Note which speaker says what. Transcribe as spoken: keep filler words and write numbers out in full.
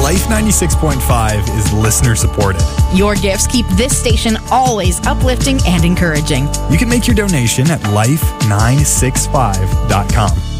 Speaker 1: Life ninety-six point five is listener supported.
Speaker 2: Your gifts keep this station always uplifting and encouraging.
Speaker 1: You can make your donation at life nine six five dot com.